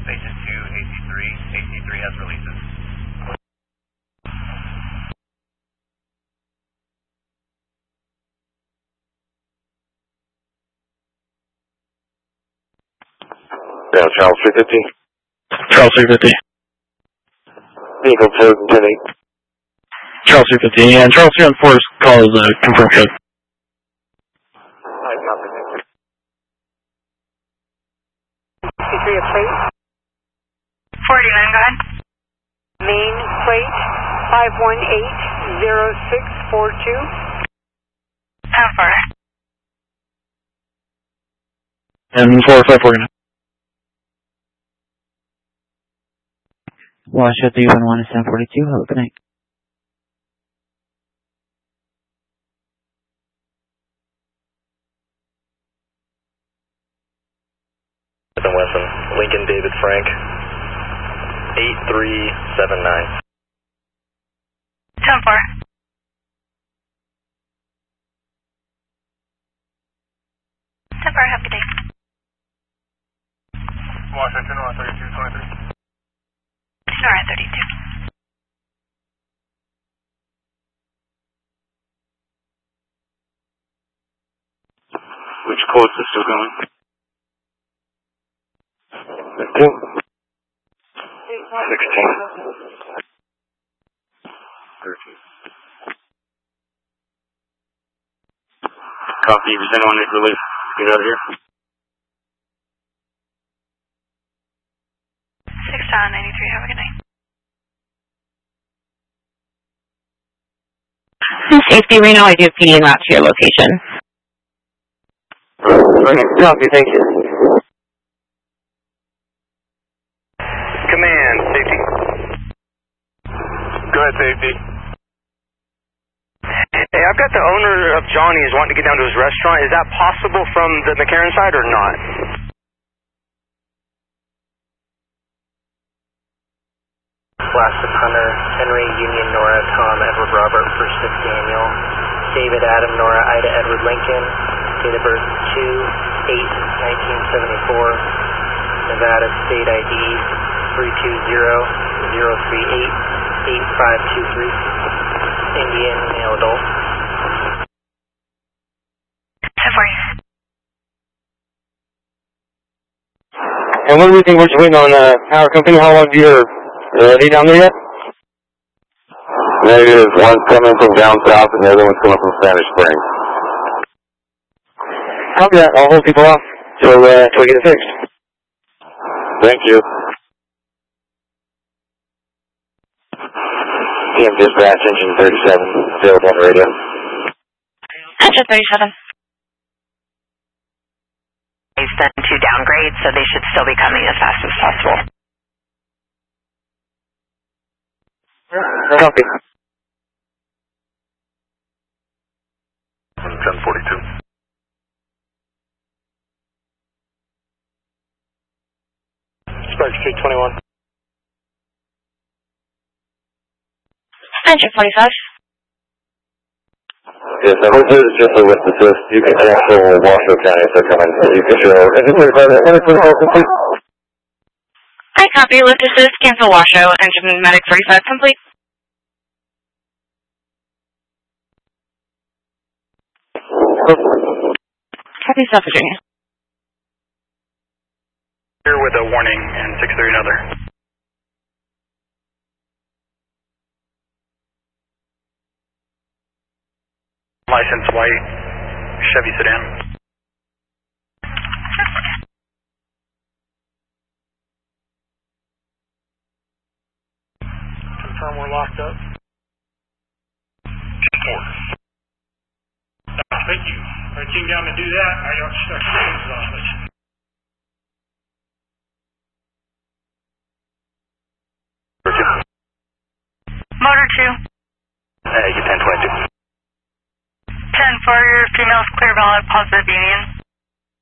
Station 2, AC3. AC3 has releases. Yeah, Charles 350. Charles 350. Vehicle code 108. Charles 350, and Charles 314's call is confirmed code. Alright, copy. C3 a plate? 49, go ahead. Main plate 5180642. How far? And 454. Washoe 311 is 742. Hello, good night. Wesson, Lincoln David Frank, 8379. 10-4. Have a good day. Washington, 3223. Alright, 32. Which course is still going? 15. 16. 13. Copy, is anyone need relief? Get out of here. 693, have a good night. Safety Reno, I do PD and route to your location. Copy, thank you. Command, safety. Go ahead, safety. Hey, I've got the owner of Johnny's wanting to get down to his restaurant. Is that possible from the McCarran side or not? Blasted Hunter, Henry, Union, Nora, Tom, Edward, Robert, First Smith, Daniel, David, Adam, Nora, Ida, Edward, Lincoln, date of birth 2/8/1974, Nevada State ID 320-038-8523, Indian, male adult. 10-4. And what do we think we're just waiting on power company? How long do you are they down there yet? Negative. One's coming from down south and the other one's coming from Spanish Springs. Copy that. I'll hold people off till we get it fixed. Thank you. PM dispatch, engine 37, available on the radio. Engine 37. They've done 2 downgrades, so they should still be coming as fast as possible. Copy. 1042. Spark Street 21. Engine 45. Yes, I hope it's just a with assist. You can cancel Washoe County if they're coming. So you can show. Engine 45, engine 45, complete. I copy. Lift assist, cancel Washoe, engine medic 45 complete. Copy South Virginia. Here with a warning and 6-3 another. License white, Chevy sedan. Confirm we're locked up. Thank you. I came down to do that. I got stuck in his office. Motor 2. You 1022. 10-4, your female's clear valid, positive union.